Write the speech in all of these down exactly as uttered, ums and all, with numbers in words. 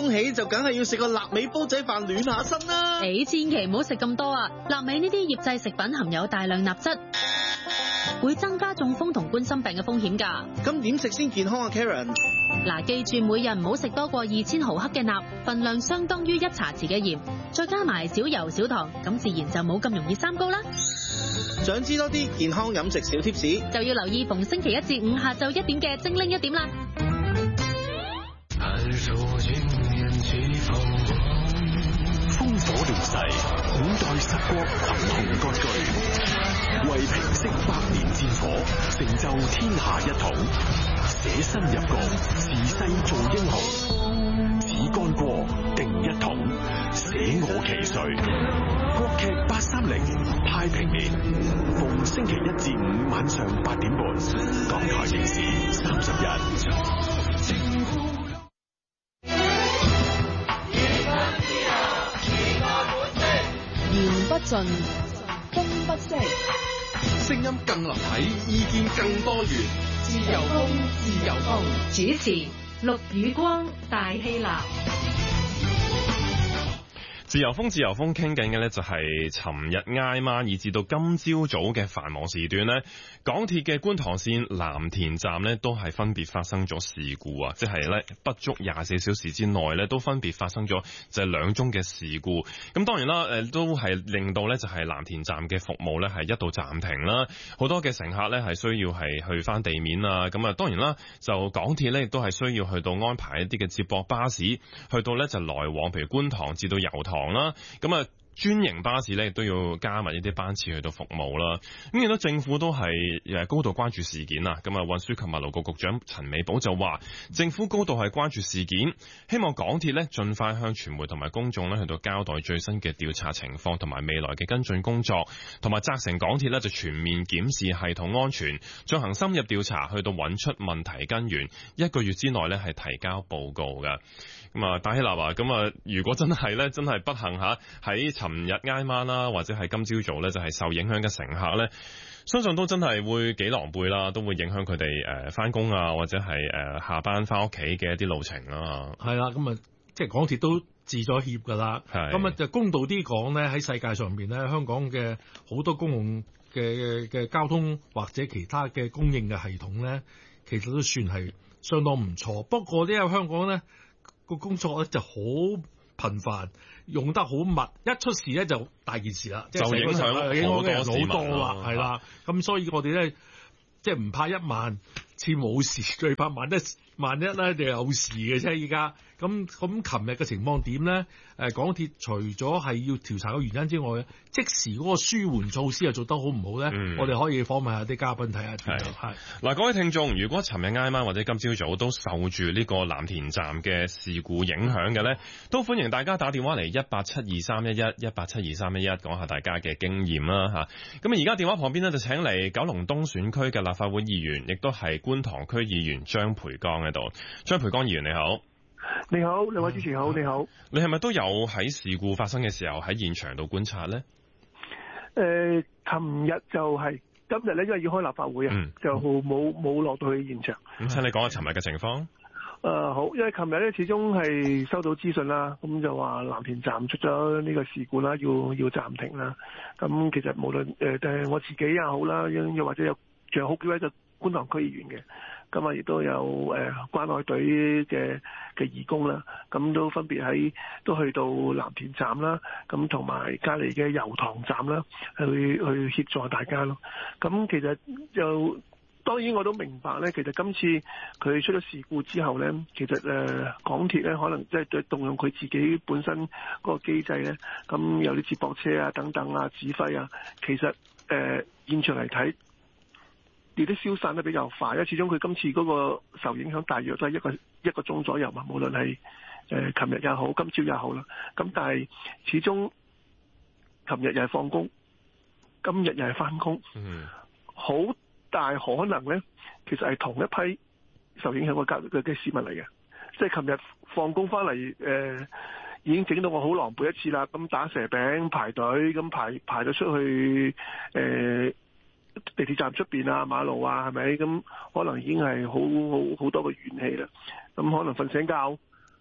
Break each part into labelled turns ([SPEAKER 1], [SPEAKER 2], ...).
[SPEAKER 1] 風起就梗係要食個臘味煲仔飯暖下身啦。
[SPEAKER 2] 你千祈唔好食咁多啊！臘味呢啲醃製食品含有大量鈉質，會增加中風同冠心病嘅風險㗎。
[SPEAKER 1] 咁點食先健康啊 Karen？
[SPEAKER 2] 嗱，記住每日唔好食多過二千毫克嘅鈉，份量相當於一茶匙嘅鹽，再加埋少油少糖，咁自然就冇咁容易三高啦。
[SPEAKER 1] 想知多啲健康飲食小貼士，
[SPEAKER 2] 就要留意逢星期一至五下晝一點嘅精靈一點啦。
[SPEAKER 3] 烽火亂世，古代十國群雄割據，為平息百年戰火，成就天下一統，捨身入國，辭世做英雄，只干戈定一統，捨我其誰。國劇八三零太平年，逢星期一至五晚上八點半，港台電視三十日。
[SPEAKER 4] 言不盡，風不息，
[SPEAKER 5] 聲音更立體，意見更多元。自由風，自由風。
[SPEAKER 4] 主持：陸宇光、大希臘。
[SPEAKER 6] 自由風，自由風傾緊嘅呢就係尋日挨晚以至到今朝早嘅繁忙時段呢，港鐵嘅觀塘線藍田站呢都係分別發生咗事故啊！即係呢不足廿四小時之內呢都分別發生咗就係兩宗嘅事故。咁當然啦，誒都係令到呢就係藍田站嘅服務呢係一度暫停啦，好多嘅乘客呢係需要係去翻地面啊。咁啊，當然啦，就港鐵呢亦都係需要去到安排一啲嘅接駁巴士，去到呢就來往，譬如觀塘至到油塘啦，咁啊專營巴士咧都要加埋呢啲班次去到服務啦。咁見到政府都係誒高度關注事件啊。咁啊運輸及物流局局長陳美寶就話，政府高度係關注事件，希望港鐵咧盡快向傳媒同埋公眾咧去到交代最新嘅調查情況同埋未來嘅跟進工作，同埋責成港鐵咧就全面檢視系統安全，進行深入調查，去到揾出問題根源，一個月之內咧係提交報告㗎。咁啊，戴希立啊，咁啊，如果真係咧，真係不幸嚇喺尋日挨晚啦，或者係今朝早咧，就係受影響嘅乘客咧，相信都真係會幾狼狽啦，都會影響佢哋誒翻工啊，或者係誒下班翻屋企嘅一啲路程啦。
[SPEAKER 7] 係啦，咁啊，即係港鐵都致咗歉㗎啦。咁啊，就公道啲講咧，喺世界上面咧，香港嘅好多公共嘅嘅交通或者其他嘅供應嘅系統咧，其實都算係相當唔錯。不過呢，喺香港咧，個工作咧就好頻繁，用得好密，一出事咧就大件事啦，就影響影響嘅人好多啦，係啦。咁所以我哋咧即係唔怕一萬次冇事，最怕萬一萬一咧就有事嘅啫。依家咁咁，琴日嘅情況點咧？誒，港鐵除咗係要調查嘅原因之外，即時嗰個舒緩措施又做得好唔好咧？嗯、我哋可以訪問下啲嘉賓睇下。係係
[SPEAKER 6] 嗱，各位聽眾，如果尋日挨晚或者今朝早都受住呢個藍田站嘅事故影響嘅咧，都歡迎大家打電話嚟一八七二三一一一八七二三一一，講下大家嘅經驗啦嚇。咁啊，而家電話旁邊呢，就請嚟九龍東選區嘅立法會議員，亦都係觀塘區議員張培剛喺度。張培剛議員你好。
[SPEAKER 8] 你好，兩位主持好，你好。
[SPEAKER 6] 你係咪都有喺事故發生嘅時候喺現場度觀察咧？
[SPEAKER 8] 誒、呃，琴日就係、是，今日咧因為要開立法會啊，嗯、就冇冇落到去現場。咁
[SPEAKER 6] 請你講下尋日嘅情況。誒、
[SPEAKER 8] 呃，好，因為琴日咧始終係收到資訊啦，咁就話藍田站出咗呢個事故啦，要要暫停啦。咁其實無論誒誒我自己也好啦，又或者有仲有好幾位就觀塘區議員嘅。咁啊，亦都有誒關愛隊嘅嘅義工啦，咁都分別喺都去到藍田站啦，咁同埋隔離嘅油塘站啦，去去協助大家咯。咁其實就當然我都明白咧，其實今次佢出咗事故之後咧，其實誒、呃、港鐵咧可能即係對動用佢自己本身嗰個機制咧，咁有啲接駁車啊等等啊指揮啊，其實誒、呃、現場嚟睇，亦都消散得比較快，因為始終佢今次嗰個受影響大約都係一個一個鐘左右嘛，無論係誒琴日也好，今朝也好啦。咁但係始終琴日又係放工，今日又係返工，好、嗯、大可能咧，其實係同一批受影響嘅家嘅嘅市民嚟嘅。即係琴日放工返嚟誒，已經整到我好狼狽一次啦。咁打蛇餅排隊，咁排排咗出去誒。呃地鐵站出邊啊，馬路啊，係咪咁？可能已經係好好好多個元氣啦。咁可能瞓醒覺，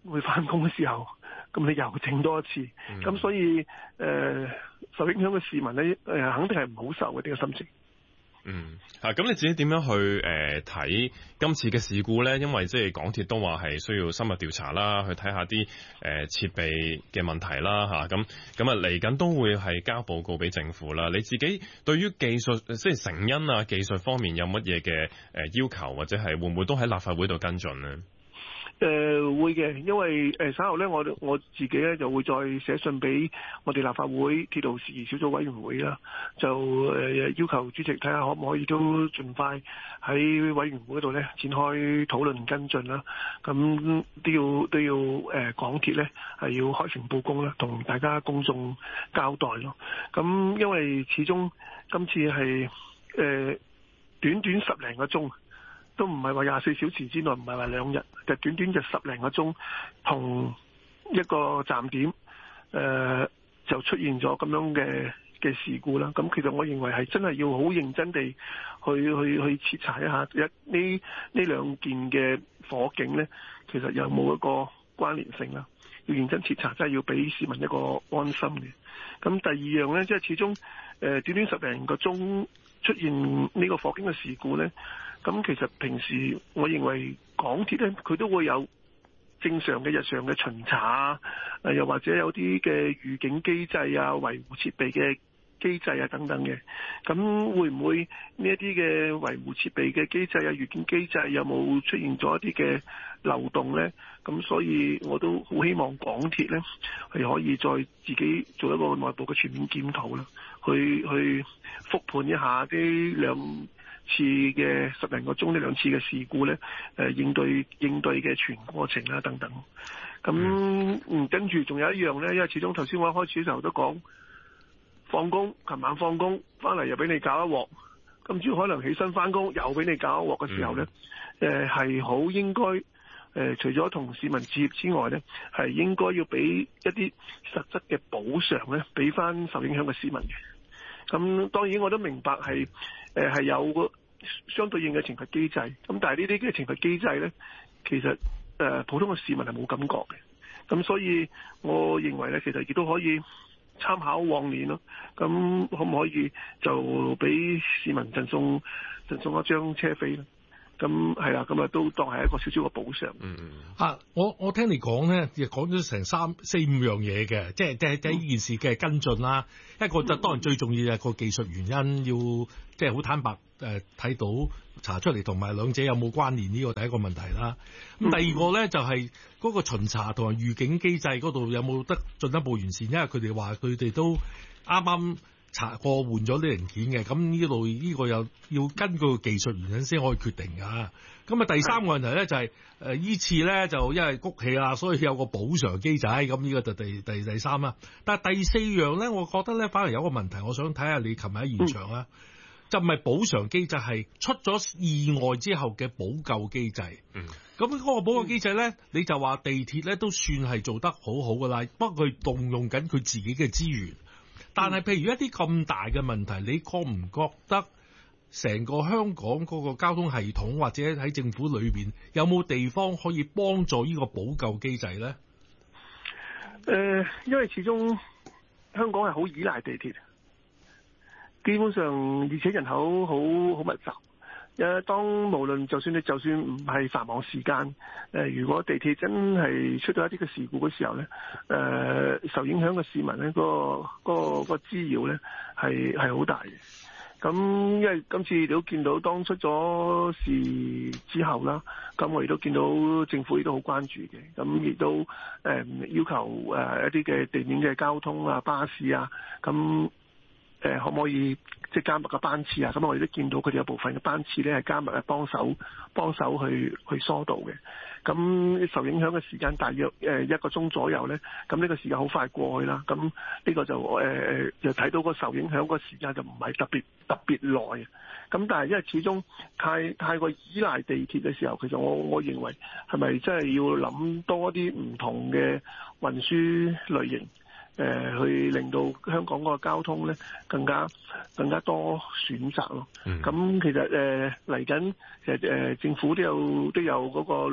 [SPEAKER 8] 去翻工嘅時候，咁你又整多一次，咁、嗯、所以誒、呃、受影響嘅市民咧誒、呃、肯定係唔好受嘅呢、呢個心情。
[SPEAKER 6] 嗯，啊，咁你自己點樣去誒睇、呃、今次嘅事故咧？因為即係港鐵都話係需要深入調查啦，去睇下啲誒設備嘅問題啦，嚇咁咁啊嚟緊都會係交報告俾政府啦。你自己對於技術即係成因啊、技術方面有乜嘢嘅誒要求，或者係會唔會都喺立法會度跟進呢？
[SPEAKER 8] 誒、呃、會嘅，因為誒稍後咧，我我自己咧就會再寫信俾我哋立法會鐵路事宜小組委員會啦，就誒、呃、要求主席睇下可唔可以都盡快喺委員會度咧展開討論跟進啦。咁都要都要誒、呃、港鐵咧係要開誠佈公啦，同大家公眾交代咯。咁因為始終今次係誒、呃、短短十零個鐘。都唔係話廿四小時之內，唔係話兩日，就短短就十零個鐘，同一個站點，誒、呃、就出現咗咁樣嘅嘅事故啦。咁其實我認為係真係要好認真地去去去徹查一下一呢呢兩件嘅火警呢，其實有冇一個關聯性啦？要認真徹查，真係要俾市民一個安心嘅。咁第二樣呢，即係始終誒、呃、短短十零個鐘出現呢個火警嘅事故呢。咁其實平時我認為港鐵咧，佢都會有正常嘅日常嘅巡查啊，又或者有啲嘅預警機制啊、維護設備嘅機制啊等等嘅。咁會唔會呢一啲嘅維護設備嘅機制啊、預警機制有冇出現咗一啲嘅漏洞呢？咁所以我都好希望港鐵呢係可以再自己做一個內部嘅全面檢討啦，去去復盤一下啲兩次嘅十零個鐘呢兩次嘅事故呢，誒應對應對嘅全過程啦等等。咁嗯跟住仲有一樣呢，因為始終頭先我一開始嘅時候都講，放工，琴晚放工翻嚟又俾你搞一鑊，今朝可能起身翻工又俾你搞一鑊嘅時候呢，誒係好應該誒、呃、除咗同市民致歉之外呢，係應該要俾一啲實質嘅補償呢，俾翻受影響嘅市民嘅。咁當然我都明白係誒係有個相對應嘅懲罰機制，咁但係呢啲嘅懲罰機制呢，其實誒、呃、普通嘅市民係冇感覺嘅，咁所以我認為呢，其實亦都可以參考往年咯，咁可唔可以就俾市民贈送贈送一張車飛咧？咁係啦，咁啊都當係一個少少嘅補償。嗯嗯。
[SPEAKER 7] 啊，我我聽你講咧，亦講咗成三四五樣嘢嘅，即係即係即係呢件事嘅跟進啦。嗯、一個就當然最重要係個技術原因，要即係好坦白誒睇、呃、到查出嚟，同埋兩者有冇關聯呢個第一個問題啦。咁、嗯、第二個咧就係、是、嗰個巡查同埋預警機制嗰度有冇得進一步完善？因為佢哋話佢哋都啱啱查過換咗啲零件嘅，咁呢度呢個又要根據技術原因先可以決定㗎。咁啊第三個問題咧就係誒依次咧就因為谷氣啦，所以有個補償機制，咁呢個就第第第三啦。但係第四樣咧，我覺得咧反而有個問題，我想睇下你琴日喺現場啦，嗯、就唔係補償機制，係出咗意外之後嘅補救機制。嗯，咁嗰個補救機制咧，你就話地鐵咧都算係做得好好㗎啦，不過佢動用緊佢自己嘅資源。但係，譬如一啲咁大嘅問題，你覺唔覺得成個香港嗰個交通系統或者喺政府裏邊有冇地方可以幫助呢個補救機制呢？
[SPEAKER 8] 誒、呃，因為始終香港係好依賴地鐵，基本上而且人口好好密集。誒，當無論就算你就算唔係繁忙時間，誒、呃，如果地鐵真係出咗一啲嘅事故嘅時候咧，誒、呃，受影響嘅市民咧，嗰、那個嗰、那個、那個滋擾咧係係好大嘅。咁因為今次你都見到，當出咗事之後啦，咁我亦都見到政府亦都好關注嘅，咁亦都誒、呃、要求誒、呃、一啲嘅地面嘅交通啊、巴士啊，咁誒、呃、可唔可以？即係加密嘅班次啊，咁我哋都見到佢哋有部分嘅班次咧係加密嘅幫手幫手去去疏導嘅。咁受影響嘅時間大約誒一個鐘左右咧，咁呢個時間好快過去啦。咁呢個就誒就睇到個受影響個時間就唔係特別特別耐。咁但係因為始終太太過依賴地鐵嘅時候，其實我我認為係咪真係要諗多啲唔同嘅運輸類型？誒、呃，去令到香港嗰個交通咧更加更加多選擇咯。咁、嗯、其實誒嚟緊，其實誒、呃、政府都有都有嗰個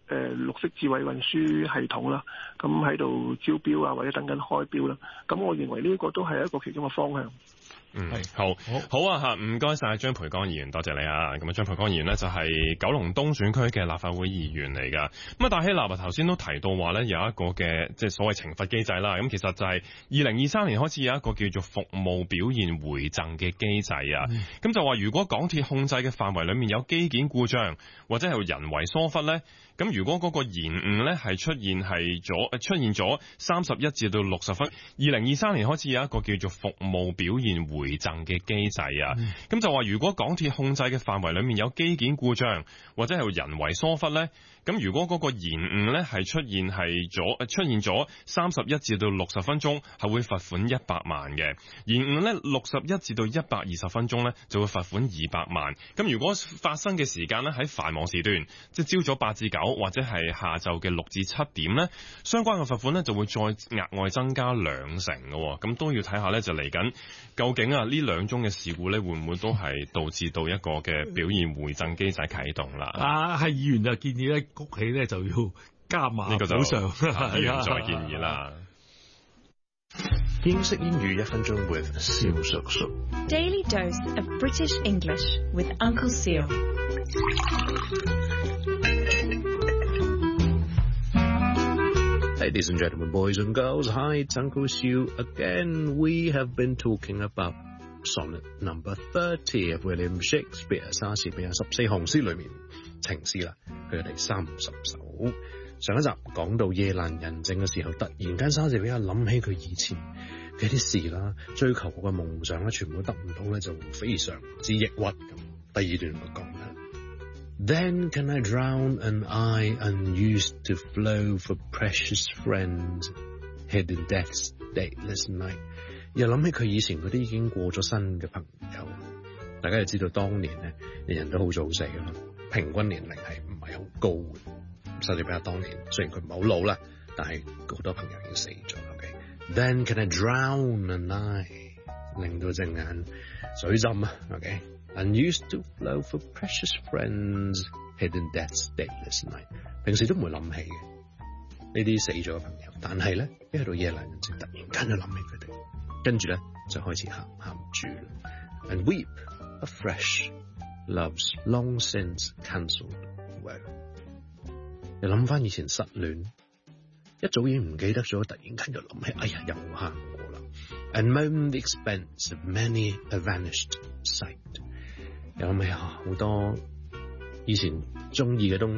[SPEAKER 8] 誒綠色智慧運輸系統啦，咁喺度招標啊，或者等緊開標啦。咁我認為呢個都係一個其中嘅方向。
[SPEAKER 6] 嗯，好，好，好啊吓，唔該晒張培剛議員，多謝你啊。咁啊，張培剛議員呢，就係九龍東選區嘅立法會議員嚟噶。咁啊，戴希立啊，頭先都提到話呢，有一個嘅即係所謂懲罰機制啦。咁其實就係二零二三年開始有一個叫做服務表現回贈嘅機制啊。咁、嗯、就話如果港鐵控制嘅範圍裏面有機件故障或者係人為疏忽呢，咁如果嗰個延誤呢係出現係咗出現咗三十一至到六十分，二零二三年開始有一個叫做服務表現回回贈嘅機制啊，咁、嗯、就話如果港鐵控制嘅範圍裏面有機件故障或者係人為疏忽呢，咁如果嗰個延誤呢係出現係咗出現咗三十一至到六十分鐘，係會罰款一百萬嘅；延誤呢六十一至到一百二十分鐘呢，就會罰款二百萬。咁如果發生嘅時間呢，喺繁忙時段，即係朝早八至九或者係下晝嘅六至七點呢，相關嘅罰款呢就會再額外增加兩成嘅。咁都要睇下呢，就嚟緊究竟啊呢兩宗嘅事故呢，會唔會都係導致到一個嘅表現回贈機制啟動啦？啊，係議員就建議呢，谷起呢就要加碼補償，議員再建議啦。
[SPEAKER 3] 英式英語一分鐘 with 蕭叔叔。
[SPEAKER 9] Daily dose of British English with Uncle Seal.
[SPEAKER 3] Ladies and gentlemen, boys and girls, hi, it's Uncle Seal again. We have been talking about sonnet number thirty of William Shakespeare, 莎士比亞十四行詩裏面情詩啦，佢係第三十首。上一集講到夜闌人靜嘅時候，突然間莎士比亞諗起佢以前嘅啲事啦，追求過嘅夢想咧，全部得唔到咧，就非常之抑鬱咁。第二段就講啦 Then can I drown an eye unused to flow for precious friends hid in death's dateless night。 又諗起佢以前嗰啲已經過咗身嘅朋友。大家就知道當年咧，人人都好早死㗎嘛，平均年齡係唔係好高嘅。莎士比亞當年雖然佢唔係好老啦，但係好多朋友已經死咗。Okay? Then can I drown an eye， 令到隻眼水浸啊。Okay? Unused to flow for precious friends hid in death's dateless night。 平時都唔會諗起嘅呢啲死咗嘅朋友，但係咧一去到夜闌人靜，突然間就諗起佢哋，跟住咧就開始喊喊住啦。And weep afresh love's long since cancelled woe。又諗翻以前失戀，一早已經唔記得咗，突然間又諗起，哎呀又喊過啦。And moan the expense of many a vanished sight。又諗起啊好多以前中意嘅東